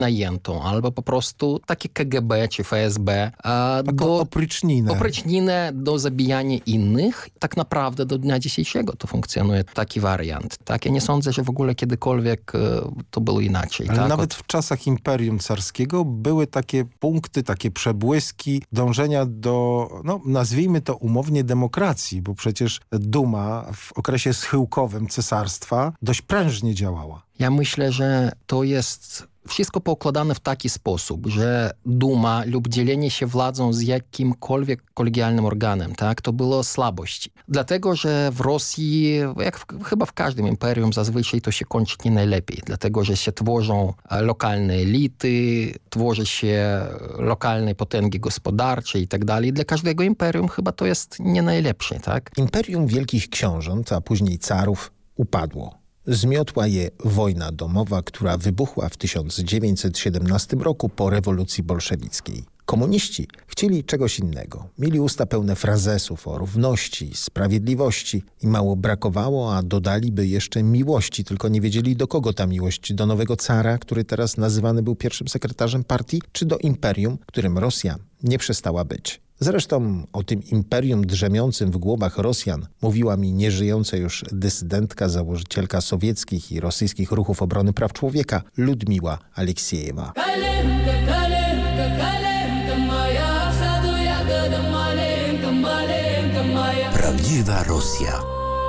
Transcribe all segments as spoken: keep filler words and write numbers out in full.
najętą, albo po prostu takie K G B czy F S B a, do, opryczninę. opryczninę do zabijania innych. Tak naprawdę do dnia dzisiejszego to funkcjonuje taki wariant. Tak? Ja nie sądzę, że w ogóle kiedykolwiek to było inaczej. Ale tak? nawet w czasach Imperium Carskiego były takie punkty, takie przebłyski dążenia do, no nazwijmy to umownie, demokracji, bo przecież Duma w okresie schyłkowym cesarstwa dość prężnie działała. Ja myślę, że to jest wszystko poukładane w taki sposób, że duma lub dzielenie się władzą z jakimkolwiek kolegialnym organem, tak, to było słabość. Dlatego, że w Rosji, jak w, chyba w każdym imperium, zazwyczaj to się kończy nie najlepiej. Dlatego, że się tworzą lokalne elity, tworzy się lokalne potęgi gospodarcze i tak dalej. Dla każdego imperium chyba to jest nie najlepsze, tak? Imperium Wielkich Książąt, a później carów, upadło. Zmiotła je wojna domowa, która wybuchła w tysiąc dziewięćset siedemnastym roku po rewolucji bolszewickiej. Komuniści chcieli czegoś innego. Mieli usta pełne frazesów o równości, sprawiedliwości i mało brakowało, a dodaliby jeszcze miłości, tylko nie wiedzieli, do kogo ta miłość. Do nowego cara, który teraz nazywany był pierwszym sekretarzem partii, czy do imperium, którym Rosja nie przestała być. Zresztą o tym imperium drzemiącym w głowach Rosjan mówiła mi nieżyjąca już dysydentka, założycielka sowieckich i rosyjskich ruchów obrony praw człowieka Ludmiła Aleksiejewa. Prawdziwa Rosja.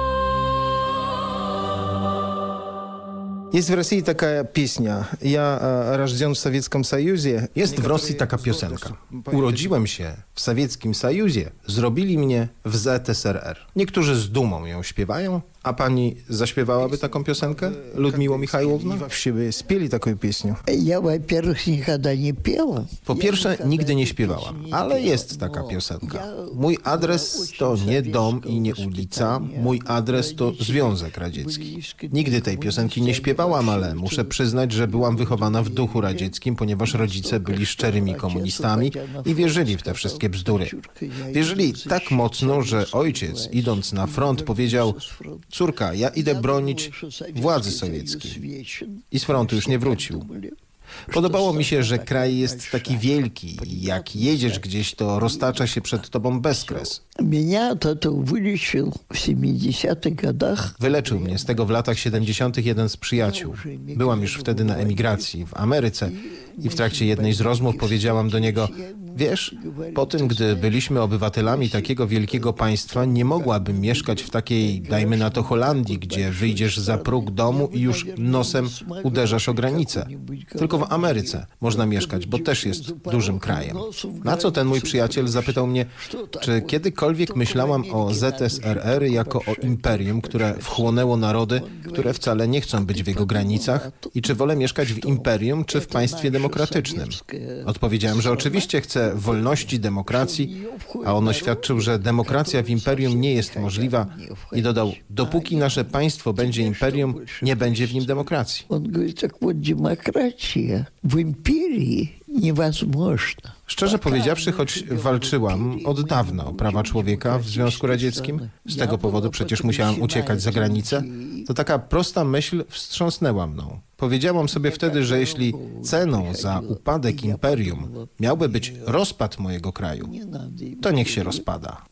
Jest w Rosji taka pieśnia. Ja rodzony w Sowieckim Союzie. Jest w Rosji taka piosenka. Urodziłem się w Sowieckim Sojuzie, zrobili mnie w Z S R R. Niektórzy z dumą ją śpiewają. A pani zaśpiewałaby taką piosenkę, Ludmiło Michajłowna? Вообще by spieli taką pieśnię. Ja, во-первых, nigdy nie piała. Po pierwsze, nigdy nie śpiewałam, ale jest taka piosenka. Mój adres to nie dom i nie ulica, mój adres to Związek Radziecki. Nigdy tej piosenki nie śpiewałam, ale muszę przyznać, że byłam wychowana w duchu radzieckim, ponieważ rodzice byli szczerymi komunistami i wierzyli w te wszystkie bzdury. Wierzyli tak mocno, że ojciec, idąc na front, powiedział: córka, ja idę bronić władzy sowieckiej. I z frontu już nie wrócił. Podobało mi się, że kraj jest taki wielki i jak jedziesz gdzieś, to roztacza się przed tobą bezkres. Mnie to wyleczył w siedemdziesiątych latach. Wyleczył mnie z tego w latach siedemdziesiątych jeden z przyjaciół. Byłam już wtedy na emigracji w Ameryce i w trakcie jednej z rozmów powiedziałam do niego: wiesz, po tym, gdy byliśmy obywatelami takiego wielkiego państwa, nie mogłabym mieszkać w takiej, dajmy na to, Holandii, gdzie wyjdziesz za próg domu i już nosem uderzasz o granicę. Tylko w Ameryce można mieszkać, bo też jest dużym krajem. Na co ten mój przyjaciel zapytał mnie, czy kiedykolwiek myślałam o Z S R R jako o imperium, które wchłonęło narody, które wcale nie chcą być w jego granicach, i czy wolę mieszkać w imperium, czy w państwie demokratycznym. Odpowiedziałem, że oczywiście chcę wolności, demokracji, a on oświadczył, że demokracja w imperium nie jest możliwa i dodał: dopóki nasze państwo będzie imperium, nie będzie w nim demokracji. On mówi: tak вот demokracja w imperii niemożliwa. Szczerze powiedziawszy, choć walczyłam od dawna o prawa człowieka w Związku Radzieckim, z tego powodu przecież musiałam uciekać za granicę, to taka prosta myśl wstrząsnęła mną. Powiedziałam sobie wtedy, że jeśli ceną za upadek imperium miałby być rozpad mojego kraju, to niech się rozpada.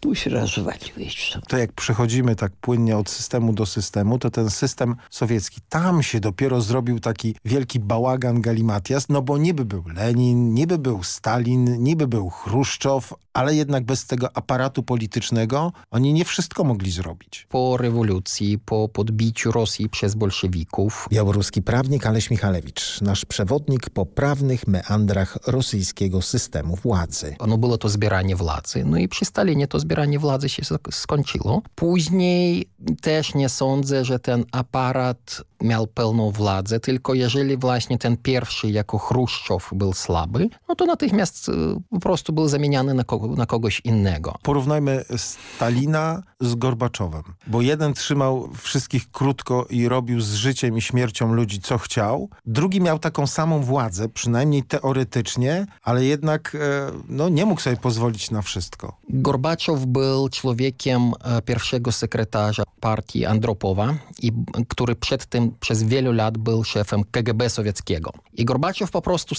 To jak przechodzimy tak płynnie od systemu do systemu, to ten system sowiecki, tam się dopiero zrobił taki wielki bałagan, galimatias, no bo niby był Lenin, niby był Stalin, niby był Chruszczow, ale jednak bez tego aparatu politycznego oni nie wszystko mogli zrobić. Po rewolucji, po podbiciu Rosji przez bolszewików. Białoruski prawnik Aleś Michalewicz, nasz przewodnik po prawnych meandrach rosyjskiego systemu władzy. No było to zbieranie władzy, no i przy Stalinie to zbieranie władzy się skończyło. Później też nie sądzę, że ten aparat miał pełną władzę, tylko jeżeli właśnie ten pierwszy jako Chruszczow był słaby, no to natychmiast po prostu był zamieniany na, na kogoś innego. Porównajmy Stalina z Gorbaczowem, bo jeden trzymał wszystkich krótko i robił z życiem i śmiercią ludzi co chciał, drugi miał taką samą władzę, przynajmniej teoretycznie, ale jednak no, nie mógł sobie pozwolić na wszystko. Gorbaczow był człowiekiem pierwszego sekretarza partii Andropowa, i, który przed tym przez wielu lat był szefem K G B sowieckiego. I Gorbaczow po prostu